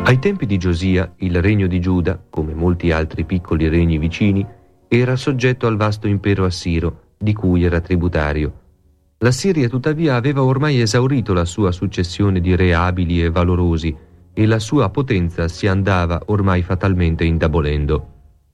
Ai tempi di Giosia, il regno di Giuda, come molti altri piccoli regni vicini, era soggetto al vasto impero assiro, di cui era tributario. La Siria, tuttavia, aveva ormai esaurito la sua successione di re abili e valorosi, e la sua potenza si andava ormai fatalmente indebolendo.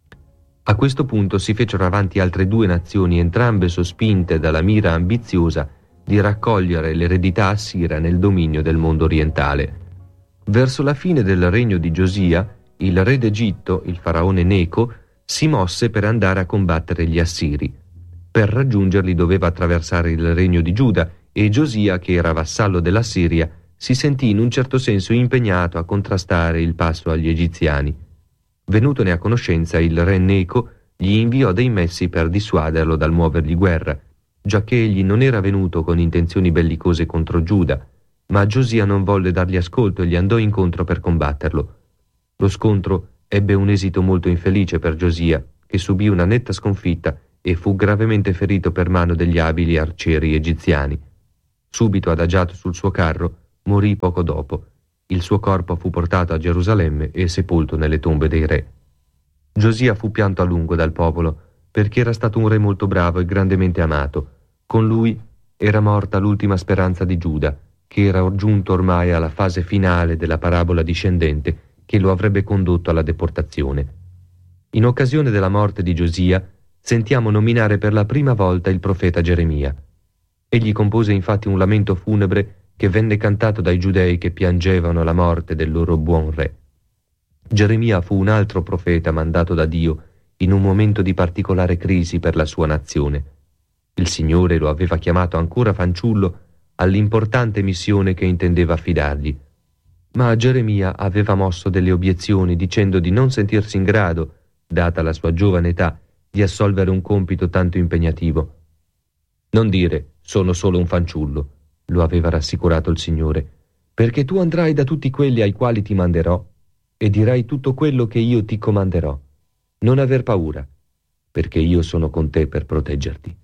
A questo punto si fecero avanti altre due nazioni, entrambe sospinte dalla mira ambiziosa di raccogliere l'eredità assira nel dominio del mondo orientale. Verso la fine del regno di Giosia, il re d'Egitto, il faraone Neco, si mosse per andare a combattere gli Assiri. Per raggiungerli doveva attraversare il regno di Giuda e Giosia, che era vassallo della Siria, si sentì in un certo senso impegnato a contrastare il passo agli egiziani. Venutone a conoscenza, il re Neco gli inviò dei messi per dissuaderlo dal muovergli guerra, giacché egli non era venuto con intenzioni bellicose contro Giuda, ma Giosia non volle dargli ascolto e gli andò incontro per combatterlo. Lo scontro ebbe un esito molto infelice per Giosia, che subì una netta sconfitta e fu gravemente ferito per mano degli abili arcieri egiziani. Subito adagiato sul suo carro, morì poco dopo. Il suo corpo fu portato a Gerusalemme e sepolto nelle tombe dei re. Giosia fu pianto a lungo dal popolo, perché era stato un re molto bravo e grandemente amato. Con lui era morta l'ultima speranza di Giuda, che era giunto ormai alla fase finale della parabola discendente che lo avrebbe condotto alla deportazione. In occasione della morte di Giosia, sentiamo nominare per la prima volta il profeta Geremia. Egli compose infatti un lamento funebre che venne cantato dai giudei che piangevano la morte del loro buon re. Geremia fu un altro profeta mandato da Dio in un momento di particolare crisi per la sua nazione. Il Signore lo aveva chiamato ancora fanciullo all'importante missione che intendeva affidargli. Ma Geremia aveva mosso delle obiezioni dicendo di non sentirsi in grado, data la sua giovane età, di assolvere un compito tanto impegnativo. «Non dire, sono solo un fanciullo», lo aveva rassicurato il Signore, «perché tu andrai da tutti quelli ai quali ti manderò e dirai tutto quello che io ti comanderò. Non aver paura, perché io sono con te per proteggerti».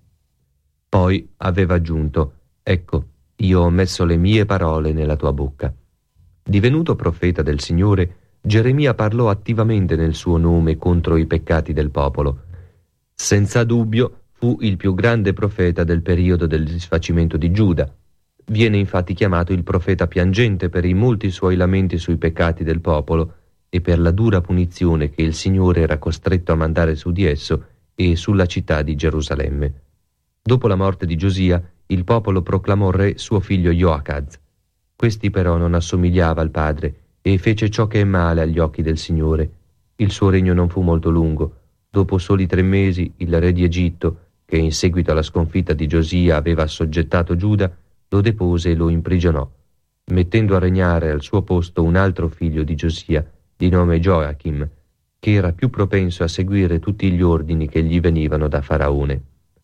Poi aveva aggiunto: «Ecco, io ho messo le mie parole nella tua bocca». Divenuto profeta del Signore, Geremia parlò attivamente nel suo nome contro i peccati del popolo. Senza dubbio fu il più grande profeta del periodo del disfacimento di Giuda. Viene infatti chiamato il profeta piangente per i molti suoi lamenti sui peccati del popolo e per la dura punizione che il Signore era costretto a mandare su di esso e sulla città di Gerusalemme. Dopo la morte di Giosia, il popolo proclamò re suo figlio Joacaz. Questi però non assomigliava al padre e fece ciò che è male agli occhi del Signore. Il suo regno non fu molto lungo. Dopo soli 3 mesi, il re di Egitto, che in seguito alla sconfitta di Giosia aveva assoggettato Giuda, lo depose e lo imprigionò, mettendo a regnare al suo posto un altro figlio di Giosia, di nome Gioachim, che era più propenso a seguire tutti gli ordini che gli venivano da Faraone.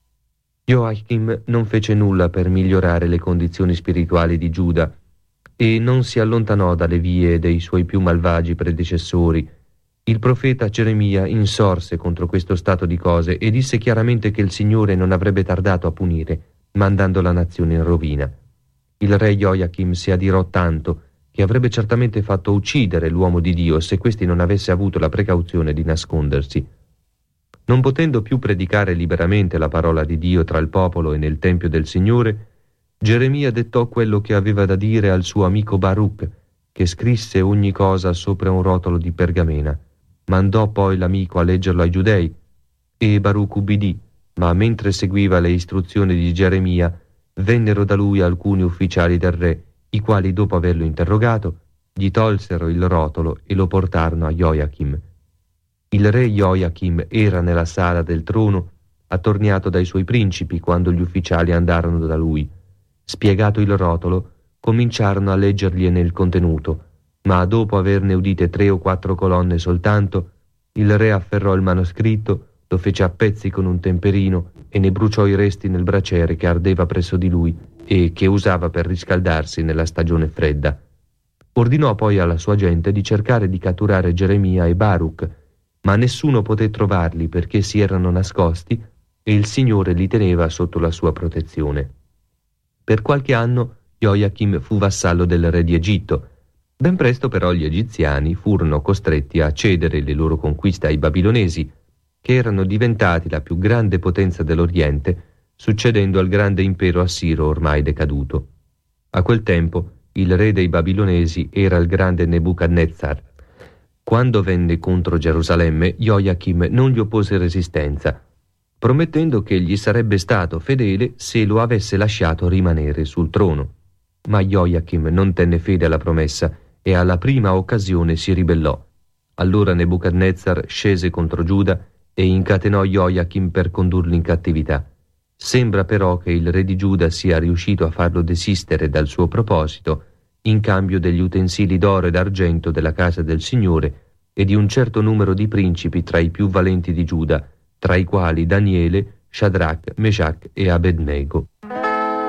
Joachim non fece nulla per migliorare le condizioni spirituali di Giuda e non si allontanò dalle vie dei suoi più malvagi predecessori. Il profeta Geremia insorse contro questo stato di cose e disse chiaramente che il Signore non avrebbe tardato a punire, mandando la nazione in rovina. Il re Joachim si adirò tanto che avrebbe certamente fatto uccidere l'uomo di Dio se questi non avesse avuto la precauzione di nascondersi. Non potendo più predicare liberamente la parola di Dio tra il popolo e nel tempio del Signore, Geremia dettò quello che aveva da dire al suo amico Baruch, che scrisse ogni cosa sopra un rotolo di pergamena. Mandò poi l'amico a leggerlo ai giudei, e Baruch ubbidì, ma mentre seguiva le istruzioni di Geremia, vennero da lui alcuni ufficiali del re, i quali, dopo averlo interrogato, gli tolsero il rotolo e lo portarono a Joachim. Il re Joachim era nella sala del trono, attorniato dai suoi principi, quando gli ufficiali andarono da lui. Spiegato il rotolo, cominciarono a leggergliene il contenuto, ma dopo averne udite 3 o 4 colonne soltanto, il re afferrò il manoscritto, lo fece a pezzi con un temperino e ne bruciò i resti nel braciere che ardeva presso di lui e che usava per riscaldarsi nella stagione fredda. Ordinò poi alla sua gente di cercare di catturare Geremia e Baruch, ma nessuno poté trovarli perché si erano nascosti e il Signore li teneva sotto la sua protezione. Per qualche anno Joachim fu vassallo del re di Egitto, Ben presto però gli egiziani furono costretti a cedere le loro conquiste ai babilonesi, che erano diventati la più grande potenza dell'Oriente, succedendo al grande impero assiro ormai decaduto. A quel tempo il re dei babilonesi era il grande Nebuchadnezzar. Quando venne contro Gerusalemme, Joachim non gli oppose resistenza, promettendo che gli sarebbe stato fedele se lo avesse lasciato rimanere sul trono. Ma Joachim non tenne fede alla promessa e alla prima occasione si ribellò. Allora Nebuchadnezzar scese contro Giuda e incatenò Joachim per condurlo in cattività. Sembra però che il re di Giuda sia riuscito a farlo desistere dal suo proposito in cambio degli utensili d'oro e d'argento della casa del Signore e di un certo numero di principi tra i più valenti di Giuda, tra i quali Daniele, Shadrach, Meshach e Abednego.